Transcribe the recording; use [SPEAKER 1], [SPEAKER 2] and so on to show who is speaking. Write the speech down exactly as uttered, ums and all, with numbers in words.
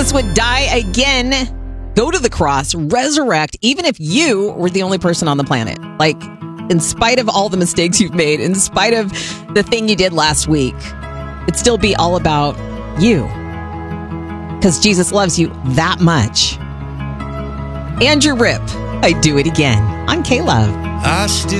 [SPEAKER 1] Jesus would die again, go to the cross, resurrect, even if you were the only person on the planet. Like, in spite of all the mistakes you've made, in spite of the thing you did last week, it'd still be all about you. Because Jesus loves you that much. Andrew Ripp, I Do It Again. I'm K-Love.
[SPEAKER 2] I still